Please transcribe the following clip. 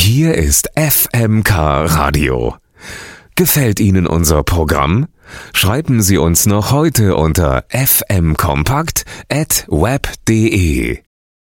Hier ist FMK Radio. Gefällt Ihnen unser Programm? Schreiben Sie uns noch heute unter fmkompakt@web.de.